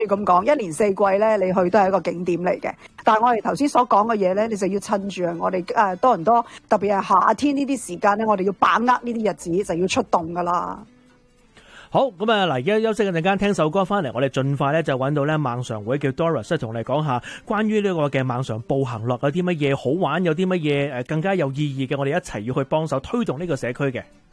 咁講，一年四季咧，你去都係一個景點嚟嘅。但係我哋頭先所講嘅嘢咧，你就要趁住我哋多倫多，特別係夏天呢啲時間咧，我哋要把握呢啲日子，就要出動噶啦。 好，咁啊嗱，而家休息一陣間，聽首歌翻嚟，我哋盡快咧就揾到咧孟常會叫 Doris， 同你講下關於呢個嘅孟常步行樂有啲乜嘢好玩，有啲乜嘢更加有意義嘅，我哋一齊要去幫手推動呢個社區嘅。